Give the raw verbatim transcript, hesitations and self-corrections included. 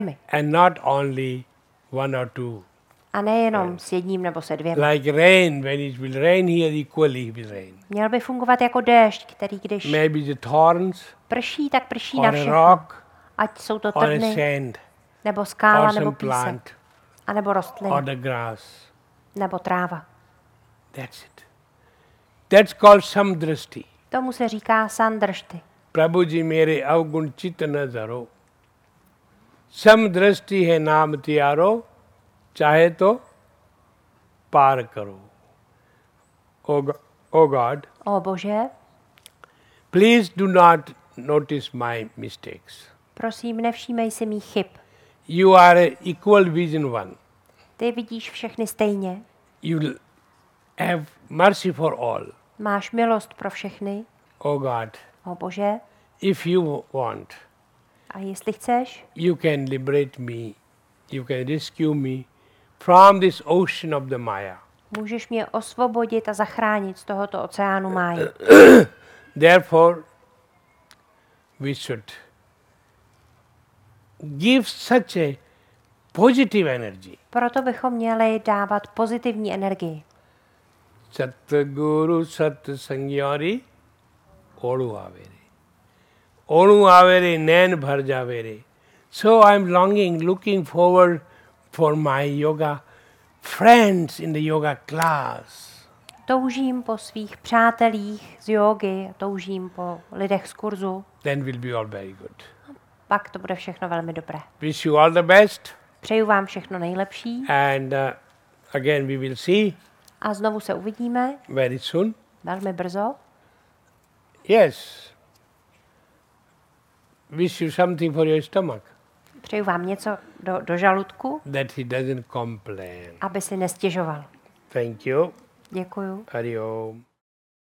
And not only one or two. A nejenom s jedním nebo se dvěma. Like rain, when it will rain here, equally it will rain. Měl by fungovat jako déšť, který když Maybe the thorns, prší, tak prší or na a všechno. rock, Ať jsou to or a trny, sand, nebo skála, or nebo some písek, plant, a nebo or rostlina, the grass. nebo tráva. That's it. That's called samdrashti. Tomu se říká sandršty. प्रभु जी मेरे अवगुण चित न धरो, समदृष्टि है नाम त्यारो, चाहे तो पार करो. Oh, Go- oh God, O Bože, please do not notice my mistakes. prosím, nevšímej si mých chyb. You are a equal vision one. Ty vidíš všechny stejně. You will have mercy for all. Máš milost pro všechny. Oh God, O Bože, if you want, a jestli chceš, you can liberate me, you can rescue me from this ocean of the Maya. můžeš mě osvobodit a zachránit z tohoto oceánu máje. Therefore, we should give such a positive energy. Proto bychom měli dávat pozitivní energii. Satguru Sat Sangyari Odu Avere. Odu Avere Nain Bhar Javere. So I am longing, looking forward for my yoga friends in the yoga class. Toužím po svých přátelích z jógy, toužím po lidech z kurzu. Then will be all very good. Pak to bude všechno velmi dobré. Wish you all the best. Přeju vám všechno nejlepší And uh, again we will see a znovu se uvidíme very soon. velmi brzo. Yes. Wish you something for your stomach, Přeju vám něco do, do žaludku, that he doesn't complain. aby si nestěžoval. Thank you. Děkuju. Hari Om.